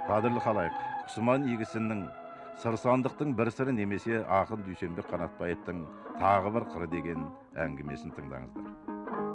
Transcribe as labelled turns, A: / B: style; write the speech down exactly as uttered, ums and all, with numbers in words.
A: Қадірлі халайық, Құсыман Игісіннің Сырсандықтың бір сыры немесе ақын Дүйсенбек Қанатбаевтың тағы бір қыры деген әңгімесін тыңдаңыздар.